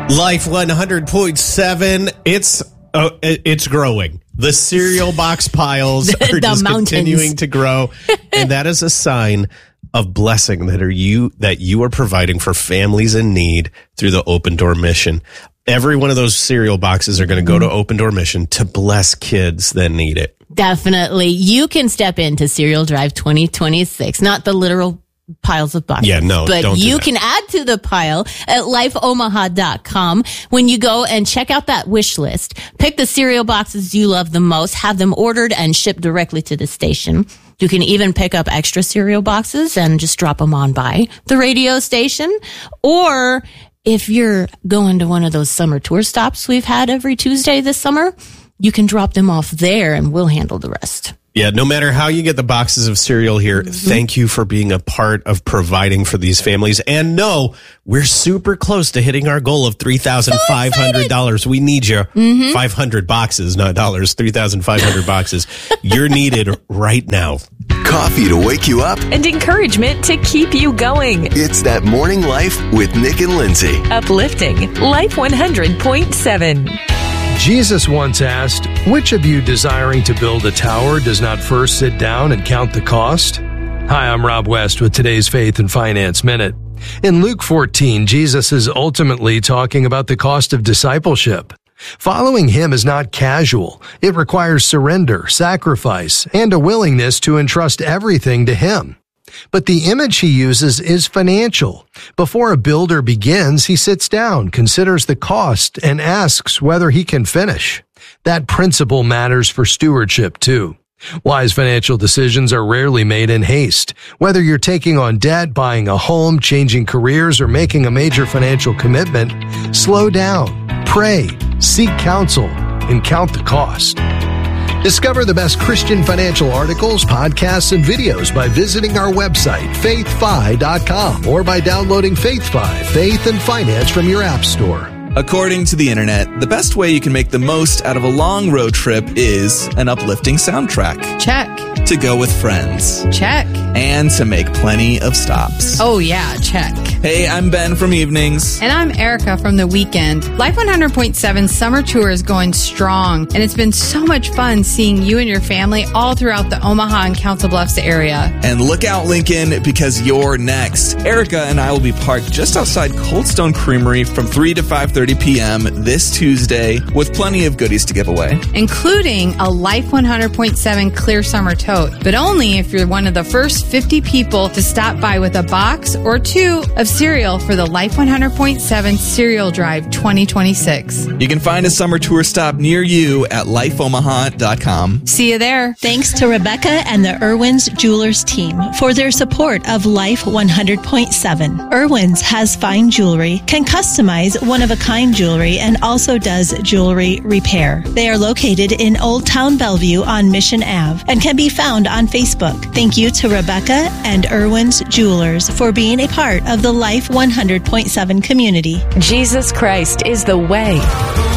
Life 100.7. It's growing. The cereal box piles are just continuing to grow, and that is a sign of blessing that you are providing for families in need through the Open Door Mission. Every one of those cereal boxes are going to go to Open Door Mission to bless kids that need it. Definitely. You can step into Cereal Drive 2026, not the literal piles of boxes. Yeah, no, but don't you can add to the pile at lifeomaha.com. When you go and check out that wish list, pick the cereal boxes you love the most, have them ordered and shipped directly to the station. You can even pick up extra cereal boxes and just drop them on by the radio station. Or if you're going to one of those summer tour stops we've had every Tuesday this summer, you can drop them off there and we'll handle the rest. Yeah, no matter how you get the boxes of cereal here, thank you for being a part of providing for these families. And no, we're super close to hitting our goal of $3,500. We need you. 500 boxes, not dollars, 3,500 boxes. You're needed right now. Coffee to wake you up and encouragement to keep you going. It's That Morning Life with Nick and Lindsay. Uplifting Life 100.7. Jesus once asked, "Which of you desiring to build a tower does not first sit down and count the cost?" Hi, I'm Rob West with today's Faith and Finance Minute. In Luke 14, Jesus is ultimately talking about the cost of discipleship. Following him is not casual. It requires surrender, sacrifice, and a willingness to entrust everything to him. But the image he uses is financial. Before a builder begins, he sits down, considers the cost, and asks whether he can finish. That principle matters for stewardship, too. Wise financial decisions are rarely made in haste. Whether you're taking on debt, buying a home, changing careers, or making a major financial commitment, slow down, pray, seek counsel, and count the cost. Discover the best Christian financial articles, podcasts, and videos by visiting our website, faithfi.com, or by downloading FaithFi, Faith and Finance from your app store. According to the internet, the best way you can make the most out of a long road trip is an uplifting soundtrack. Check. To go with friends. Check. And to make plenty of stops. Oh yeah, check. Hey, I'm Ben from Evenings. And I'm Erica from The Weekend. Life 100.7 Summer Tour is going strong, and it's been so much fun seeing you and your family all throughout the Omaha and Council Bluffs area. And look out, Lincoln, because you're next. Erica and I will be parked just outside Cold Stone Creamery from 3 to 5:30 p.m. this Tuesday with plenty of goodies to give away. Including a Life 100.7 Clear Summer Tote, but only if you're one of the first 50 people to stop by with a box or two of cereal for the Life 100.7 Cereal Drive 2026. You can find a summer tour stop near you at lifeomaha.com. See you there. Thanks to Rebecca and the Irwin's Jewelers team for their support of Life 100.7. Irwin's has fine jewelry, can customize one-of-a-kind jewelry, and also does jewelry repair. They are located in Old Town Bellevue on Mission Ave and can be found on Facebook. Thank you to Rebecca and Irwin's Jewelers for being a part of the Life 100.7 community. Jesus Christ is the way.